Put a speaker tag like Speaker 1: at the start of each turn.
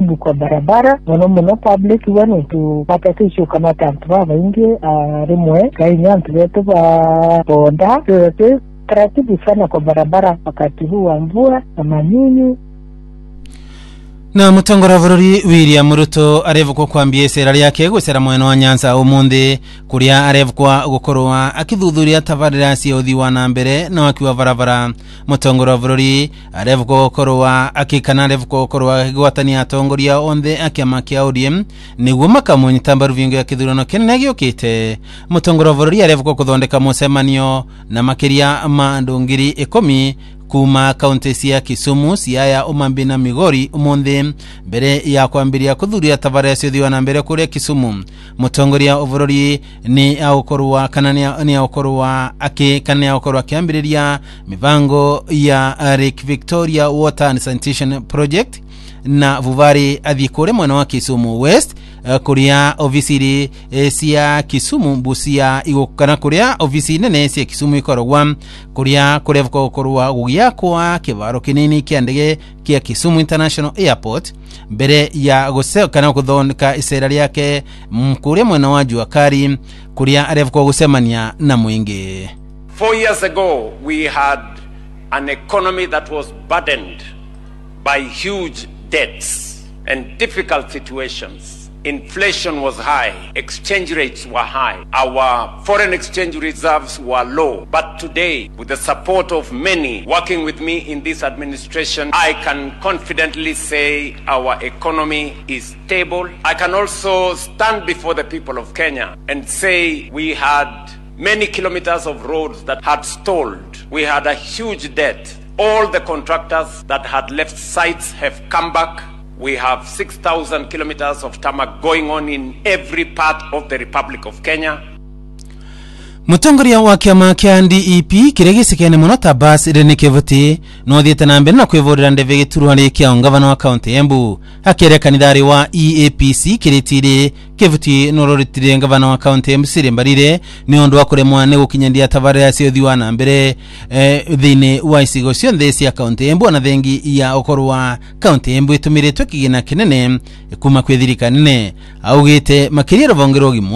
Speaker 1: karibu kwa barabara mono public wanu tupata tisho kama tantuwa ingi rimwe kainyantu wetu wa boda taratibu sana kwa barabara wakati huu wa mvua na manyunyu.
Speaker 2: Na mutongora bururi William Ruto arevukwa kwambia isera ryake gusera mweno wa Nyanza umundi kuria arevukwa gukorwa akithuthuria tabarira cia uthi wa na mbere na wakiwa barabara. Mutongora bururi arevukwa gukorwa akikana arevukwa gukorwa gwatania atongoria onthe akiama kia ODM niguo makamunyita mbaru vingo ya kithurano kinene giukite. Mutongora bururi arevukwa kuthondeka mucemanio na makiria ma ndungiri 10 kuma kaunti cia Kisumu, Siaya, Omambi na Migori umundi mbere ya kwambiria kuthuria tabarira cia uthi wa na mbere kuria Kisumu. Mutongoria overori ni aukorwa kanania ni aukorwa akikania aukorwa kiambiriria mivango ya Lake Victoria Water and Sanitation Project na vuvari athikore mwana wa Kisumu West kuria ofisiri cia Kisumu Busia igukana kuria ofisi nene cia Kisumu ikorogwa kuria kurevko gukorwa gugiakwa kibaro kinini kia ndege kia Kisumu International Airport mbere ya gusekana kuthondeka isera ryake kuria mwana wa Juakari kuria arevko gusemania na mwingi.
Speaker 3: 4 years ago we had an economy that was burdened by huge debts and difficult situations. Inflation was high, exchange rates were high, our foreign exchange reserves were low. But today, with the support of many working with me in this administration, I can confidently say our economy is stable. I can also stand before the people of Kenya and say we had many kilometers of roads that had stalled. We had a huge debt. All the contractors that had left sites have come back. We have 6,000 kilometers of tarmac going on in every part of the Republic of Kenya.
Speaker 2: Mutongoria wa kiama kia DEP kiregisikene muno tabas Irene Kevuti no thiete na mbere na kwivurira ndeve gituruhari kia ngavana wa kaunti Embu. Hakire kanithari wa EAPC kiritire Kevuti no roritire ngavana wa kaunti Embu Sirimbarire ni ondu wa kuremwa ne gukinyandia tabarira cia uthi wa na mbere thini wa isigo cionthe cia kaunti Embu na thengi ya okorwa kaunti Embu itumiritwe kigina kinene kuma kwithirika nene augite makiria ruvonge rwa